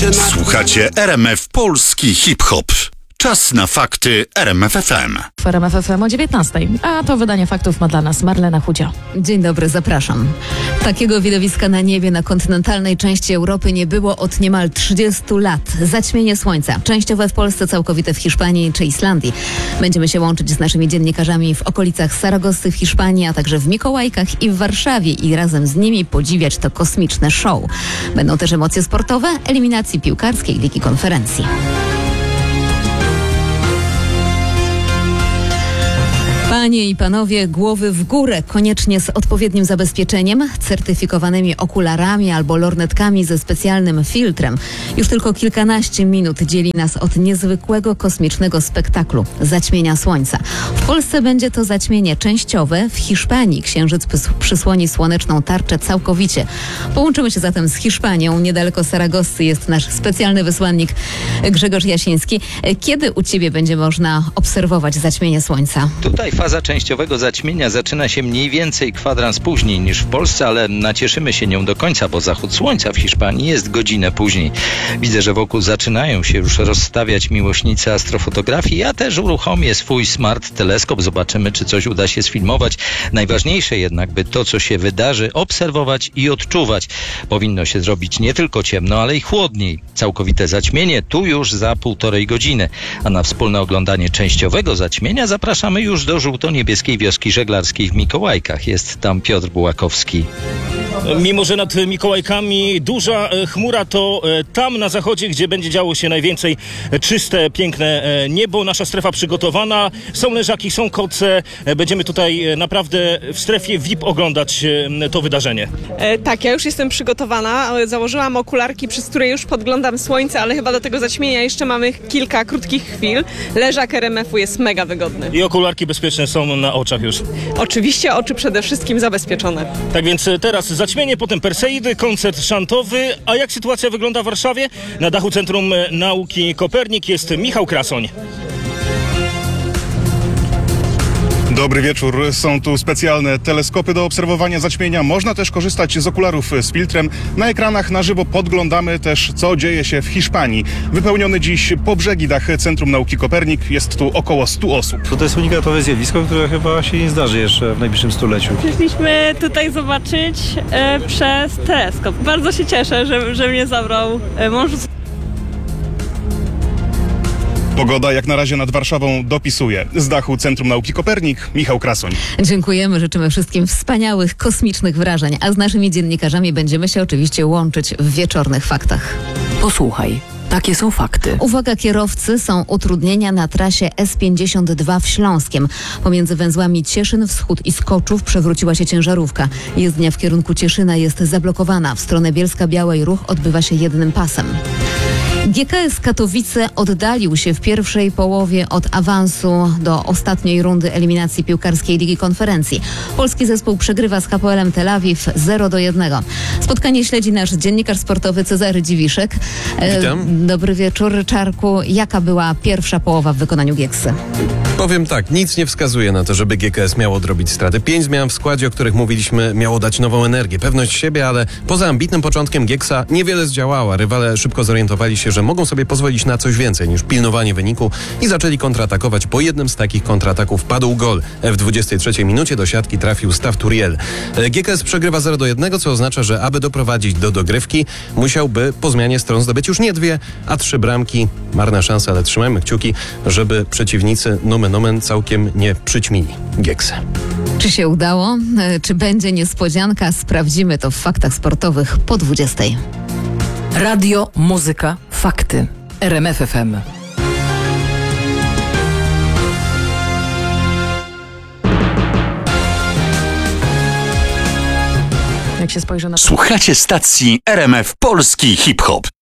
Słuchacie RMF Polski Hip-Hop. Czas na fakty RMF FM. W RMF FM o 19:00. A to wydanie faktów ma dla nas Marlena Chudzio. Dzień dobry, zapraszam. Takiego widowiska na niebie na kontynentalnej części Europy nie było od niemal 30 lat. Zaćmienie słońca. Częściowe w Polsce, całkowite w Hiszpanii czy Islandii. Będziemy się łączyć z naszymi dziennikarzami w okolicach Saragossy w Hiszpanii, a także w Mikołajkach i w Warszawie i razem z nimi podziwiać to kosmiczne show. Będą też emocje sportowe, eliminacji piłkarskiej Ligi Konferencji. Panie i panowie, głowy w górę, koniecznie z odpowiednim zabezpieczeniem, certyfikowanymi okularami albo lornetkami ze specjalnym filtrem. Już tylko kilkanaście minut dzieli nas od niezwykłego kosmicznego spektaklu zaćmienia słońca. W Polsce będzie to zaćmienie częściowe, w Hiszpanii księżyc przysłoni słoneczną tarczę całkowicie. Połączymy się zatem z Hiszpanią. Niedaleko Saragossy jest nasz specjalny wysłannik Grzegorz Jasiński. Kiedy u ciebie będzie można obserwować zaćmienie słońca? Tutaj faza częściowego zaćmienia zaczyna się mniej więcej kwadrans później niż w Polsce, ale nacieszymy się nią do końca, bo zachód słońca w Hiszpanii jest godzinę później. Widzę, że wokół zaczynają się już rozstawiać miłośnicy astrofotografii. Ja też uruchomię swój smart teleskop. Zobaczymy, czy coś uda się sfilmować. Najważniejsze jednak, by to, co się wydarzy, obserwować i odczuwać. Powinno się zrobić nie tylko ciemno, ale i chłodniej. Całkowite zaćmienie tu już za 1,5 godziny. A na wspólne oglądanie częściowego zaćmienia zapraszamy już do żółto-niebieskiej wioski żeglarskiej w Mikołajkach. Jest tam Piotr Bułakowski. Mimo że nad Mikołajkami duża chmura, to tam na zachodzie, gdzie będzie działo się najwięcej, czyste, piękne niebo. Nasza strefa przygotowana. Są leżaki, są koce. Będziemy tutaj naprawdę w strefie VIP oglądać to wydarzenie. Tak, ja już jestem przygotowana. Założyłam okularki, przez które już podglądam słońce, ale chyba do tego zaćmienia jeszcze mamy kilka krótkich chwil. Leżak RMF-u jest mega wygodny. I okularki bezpieczne są na oczach już. Oczywiście oczy przede wszystkim zabezpieczone. Tak więc teraz zaćmienie, potem Perseidy, koncert szantowy. A jak sytuacja wygląda w Warszawie? Na dachu Centrum Nauki Kopernik jest Michał Krasoń. Dobry wieczór. Są tu specjalne teleskopy do obserwowania zaćmienia. Można też korzystać z okularów z filtrem. Na ekranach na żywo podglądamy też, co dzieje się w Hiszpanii. Wypełniony dziś po brzegi dach Centrum Nauki Kopernik. Jest tu około 100 osób. To jest unikatowe zjawisko, które chyba się nie zdarzy jeszcze w najbliższym stuleciu. Przyszliśmy tutaj zobaczyć przez teleskop. Bardzo się cieszę, że mnie zabrał mąż. Pogoda jak na razie nad Warszawą dopisuje. Z dachu Centrum Nauki Kopernik, Michał Krasoń. Dziękujemy, życzymy wszystkim wspaniałych, kosmicznych wrażeń, a z naszymi dziennikarzami będziemy się oczywiście łączyć w wieczornych faktach. Posłuchaj. Takie są fakty. Uwaga kierowcy, są utrudnienia na trasie S52 w Śląskiem. Pomiędzy węzłami Cieszyn Wschód i Skoczów przewróciła się ciężarówka. Jezdnia w kierunku Cieszyna jest zablokowana. W stronę Bielska-Białej ruch odbywa się jednym pasem. GKS Katowice oddalił się w pierwszej połowie od awansu do ostatniej rundy eliminacji piłkarskiej Ligi Konferencji. Polski zespół przegrywa z HPL-em Tel Awiw 0-1. Spotkanie śledzi nasz dziennikarz sportowy Cezary Dziwiszek. Witam. Dobry wieczór, Czarku. Jaka była pierwsza połowa w wykonaniu Gieksy? Powiem tak, nic nie wskazuje na to, żeby GKS miało odrobić straty. 5 zmian w składzie, o których mówiliśmy, miało dać nową energię, pewność siebie, ale poza ambitnym początkiem Gieksa niewiele zdziałała. Rywale szybko zorientowali się, że mogą sobie pozwolić na coś więcej niż pilnowanie wyniku i zaczęli kontratakować. Po jednym z takich kontrataków padł gol. W 23 minucie do siatki trafił Staw Turiel. GKS przegrywa 0-1, co oznacza, że aby doprowadzić do dogrywki, musiałby po zmianie stron zdobyć już nie 2, a 3 bramki. Marna szansa, ale trzymajmy kciuki, żeby przeciwnicy nomen omen całkiem nie przyćmili Gieksę. Czy się udało? Czy będzie niespodzianka? Sprawdzimy to w faktach sportowych po 20. Radio, muzyka, fakty. RMF FM. Jak się spojrzy na... Słuchacie stacji RMF Polski Hip-Hop.